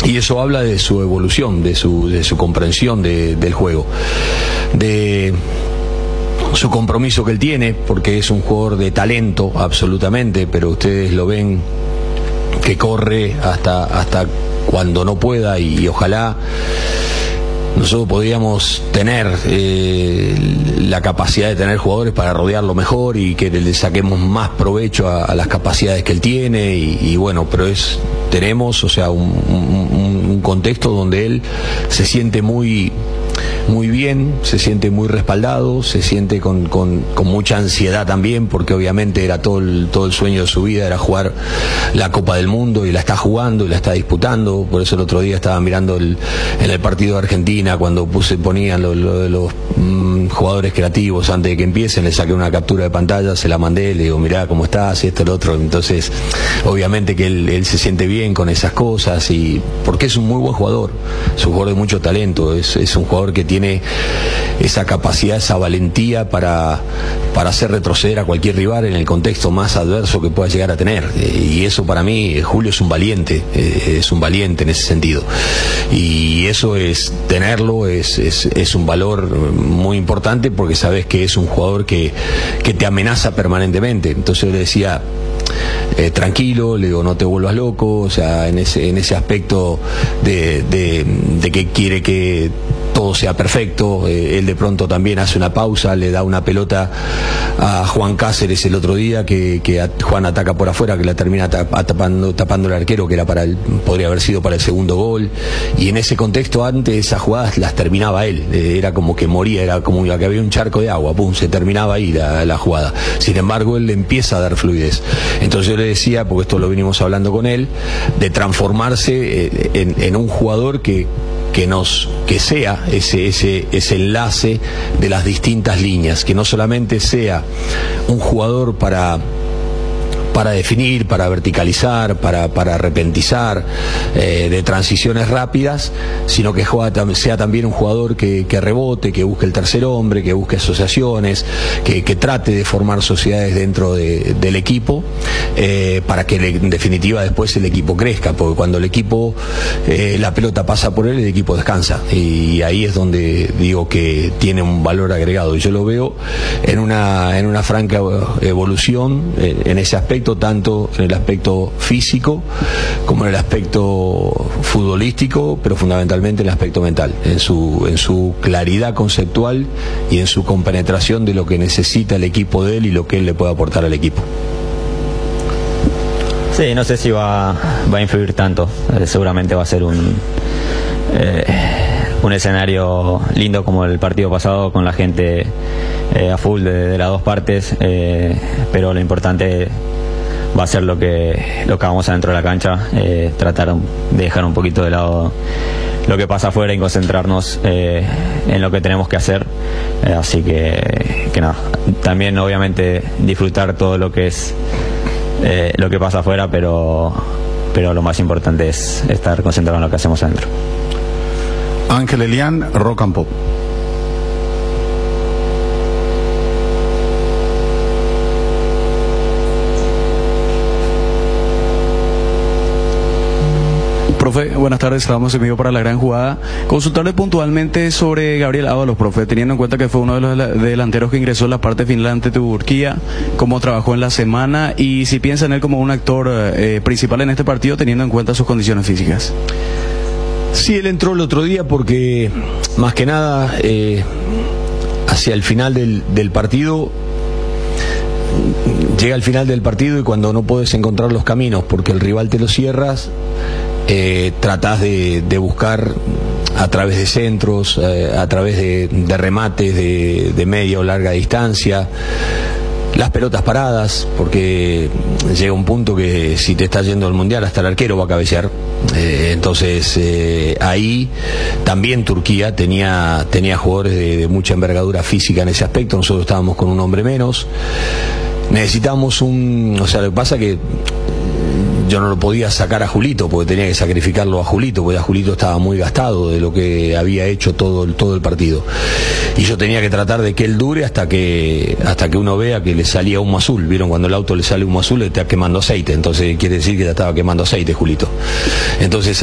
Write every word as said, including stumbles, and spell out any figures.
y eso habla de su evolución, de su, de su comprensión de, del juego, de su compromiso que él tiene, porque es un jugador de talento absolutamente, pero ustedes lo ven que corre hasta, hasta cuando no pueda, y, y ojalá nosotros podríamos tener eh, la capacidad de tener jugadores para rodearlo mejor y que le saquemos más provecho a, a las capacidades que él tiene, y, y bueno, pero es tenemos, o sea, un, un, un contexto donde él se siente muy muy bien, se siente muy respaldado, se siente con, con, con mucha ansiedad también, porque obviamente era todo el, todo el sueño de su vida, era jugar la Copa del Mundo, y la está jugando y la está disputando. Por eso el otro día estaba mirando el, en el partido de Argentina, cuando puse, ponían lo, lo de los mmm, jugadores creativos antes de que empiecen, le saqué una captura de pantalla, se la mandé, le digo, mirá cómo estás, y esto, lo otro. Entonces obviamente que él, él se siente bien con esas cosas, y porque es un muy buen jugador, es un jugador de mucho talento, es, es un jugador que tiene tiene esa capacidad, esa valentía para, para hacer retroceder a cualquier rival en el contexto más adverso que pueda llegar a tener, y eso para mí, Julio es un valiente, es un valiente en ese sentido, y eso es tenerlo, es, es, es un valor muy importante, porque sabes que es un jugador que, que te amenaza permanentemente. Entonces yo le decía, Eh, tranquilo, le digo, no te vuelvas loco, o sea, en ese, en ese aspecto de, de, de que quiere que todo sea perfecto. Eh, él de pronto también hace una pausa, le da una pelota a Juan Cáceres el otro día, que, que a, Juan ataca por afuera, que la termina tap, tapando, tapando el arquero, que era para el, podría haber sido para el segundo gol, y en ese contexto antes esas jugadas las terminaba él, eh, era como que moría, era como que había un charco de agua, pum, se terminaba ahí la, la jugada. Sin embargo, él le empieza a dar fluidez. Entonces yo le decía, porque esto lo venimos hablando con él, de transformarse en, en un jugador que que nos que sea ese ese ese enlace de las distintas líneas, que no solamente sea un jugador para para definir, para verticalizar, para, para repentizar, eh, de transiciones rápidas, sino que juega, sea también un jugador que, que rebote, que busque el tercer hombre, que busque asociaciones, que, que trate de formar sociedades dentro de, del equipo, eh, para que en definitiva después el equipo crezca, porque cuando el equipo, eh, la pelota pasa por él, el equipo descansa, y ahí es donde digo que tiene un valor agregado, y yo lo veo en una, en una franca evolución eh, en ese aspecto, tanto en el aspecto físico como en el aspecto futbolístico, pero fundamentalmente en el aspecto mental, en su, en su claridad conceptual y en su compenetración de lo que necesita el equipo de él y lo que él le puede aportar al equipo. Sí, no sé si va, va a influir tanto, eh, seguramente va a ser un eh, un escenario lindo como el partido pasado, con la gente eh, a full de, de las dos partes, eh, pero lo importante va a ser lo que lo que hagamos adentro de la cancha, eh, tratar de dejar un poquito de lado lo que pasa afuera y concentrarnos eh, en lo que tenemos que hacer, eh, así que, que nada, también obviamente disfrutar todo lo que es eh, lo que pasa afuera, pero, pero lo más importante es estar concentrado en lo que hacemos adentro. Ángel Elián, Rock and Pop. Profe, buenas tardes, estamos en vivo para La Gran Jugada. Consultarle puntualmente sobre Gabriel Ábalos, profe, teniendo en cuenta que fue uno de los delanteros que ingresó en la parte final ante Turquía, cómo trabajó en la semana y si piensa en él como un actor eh, principal en este partido, teniendo en cuenta sus condiciones físicas. Sí, él entró el otro día porque, más que nada, eh, hacia el final del, del partido, llega al final del partido y cuando no puedes encontrar los caminos porque el rival te lo cierras, eh, tratás de, de buscar a través de centros, eh, a través de, de remates de, de media o larga distancia, las pelotas paradas, porque llega un punto que si te está yendo al mundial hasta el arquero va a cabecear. Eh, entonces eh, ahí también Turquía tenía tenía jugadores de, de mucha envergadura física en ese aspecto. Nosotros estábamos con un hombre menos, necesitamos un, o sea, lo que pasa que yo no lo podía sacar a Julito porque tenía que sacrificarlo a Julito, porque a Julito estaba muy gastado de lo que había hecho todo, todo el partido, y yo tenía que tratar de que él dure hasta que hasta que uno vea que le salía humo azul. Vieron, cuando el auto le sale humo azul le está quemando aceite, entonces quiere decir que ya estaba quemando aceite Julito. Entonces